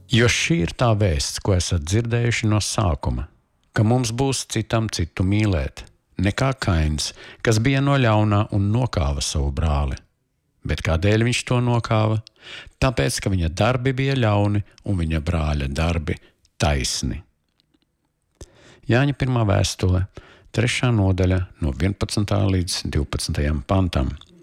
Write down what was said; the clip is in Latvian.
Jo šī ir tā vēsts, ko esat dzirdējuši no sākuma, ka mums būs citam citu mīlēt, nekā Kains, kas bija no ļaunā un nokāva savu brāli. Bet kādēļ viņš to nokāva? Tāpēc, ka viņa darbi bija ļauni un viņa brāļa darbi taisni. Jāņa 1. vēstule, 3. nodaļa, no 11. līdz 12. pantam.